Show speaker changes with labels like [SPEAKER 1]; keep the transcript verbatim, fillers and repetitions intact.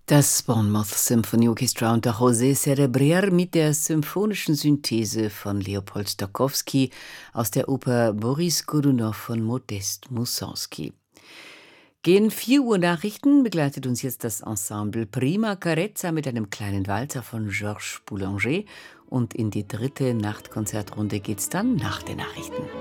[SPEAKER 1] Das Bournemouth Symphony Orchestra unter José Cerebrier mit der symphonischen Synthese von Leopold Stokowski aus der Oper Boris Godunow von Modest Mussorgsky. Gegen vier Uhr Nachrichten begleitet uns jetzt das Ensemble Prima Carezza mit einem kleinen Walzer von Georges Boulanger und in die dritte Nachtkonzertrunde geht's dann nach den Nachrichten.